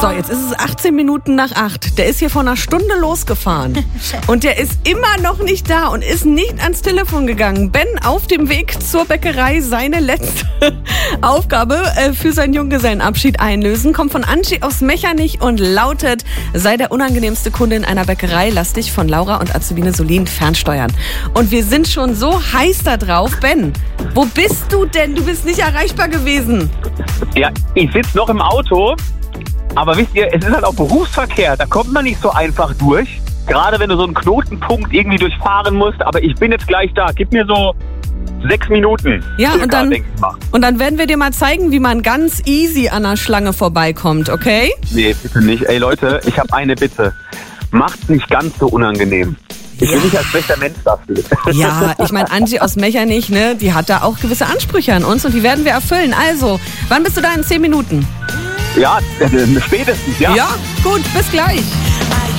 So, jetzt ist es 18 Minuten nach 8. Der ist hier vor einer Stunde losgefahren. Und der ist immer noch nicht da und ist nicht ans Telefon gegangen. Ben auf dem Weg zur Bäckerei, seine letzte Aufgabe für seinen Junggesellenabschied einlösen, kommt von Angie aus Mechernich und lautet: Sei der unangenehmste Kunde in einer Bäckerei, lass dich von Laura und Azubine Solin fernsteuern. Und wir sind schon so heiß da drauf. Ben, wo bist du denn? Du bist nicht erreichbar gewesen. Ja, ich sitze noch im Auto, aber wisst ihr, es ist halt auch Berufsverkehr, da kommt man nicht so einfach durch. Gerade wenn du so einen Knotenpunkt irgendwie durchfahren musst, aber ich bin jetzt gleich da. Gib mir so 6 Minuten. Ja, circa, und dann werden wir dir mal zeigen, wie man ganz easy an der Schlange vorbeikommt, okay? Nee, bitte nicht. Ey Leute, ich habe eine Bitte. Macht's nicht ganz so unangenehm. Ich bin nicht als schlechter Mensch dafür. Ja, ich meine, Angie aus Mechernich, ne, die hat da auch gewisse Ansprüche an uns und die werden wir erfüllen. Also, wann bist du da in 10 Minuten? Ja, spätestens, ja. Ja, gut, bis gleich.